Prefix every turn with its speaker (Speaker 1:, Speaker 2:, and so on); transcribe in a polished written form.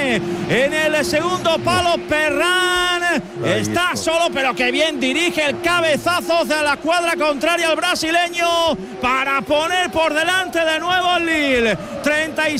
Speaker 1: pone en el segundo palo Ferran. Está solo, pero que bien dirige el cabezazo hacia la cuadra contraria al brasileño para poner por delante de nuevo el Lille. 36